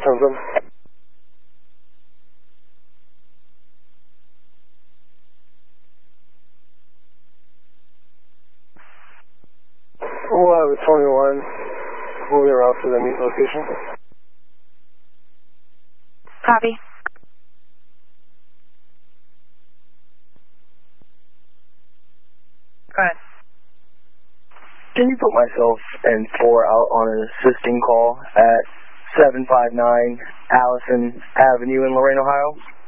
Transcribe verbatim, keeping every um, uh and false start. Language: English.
times up. Well, I was twenty-one. We'll get route to the meet location. Copy. Go ahead. Can you put myself and four out on an assisting call at seven five nine Allison Avenue in Lorain, Ohio?